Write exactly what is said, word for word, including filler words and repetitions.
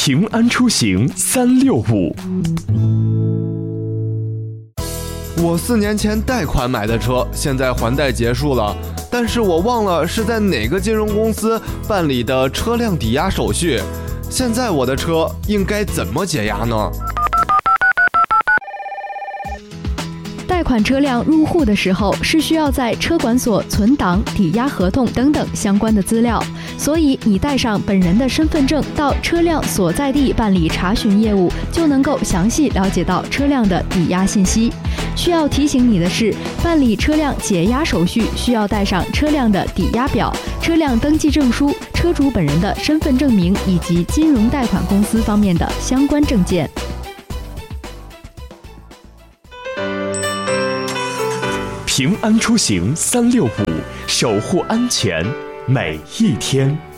平安出行三六五。 我四年前贷款买的车，现在还贷结束了，但是我忘了是在哪个金融公司办理的车辆抵押手续。现在我的车应该怎么解押呢？ 贷款车辆入户的时候，是需要在车管所存档、抵押合同等等相关的资料，所以你带上本人的身份证到车辆所在地办理查询业务，就能够详细了解到车辆的抵押信息。需要提醒你的是，办理车辆解押手续需要带上车辆的抵押表、车辆登记证书、车主本人的身份证明以及金融贷款公司方面的相关证件。 平安出行三六五，守护安全每一天。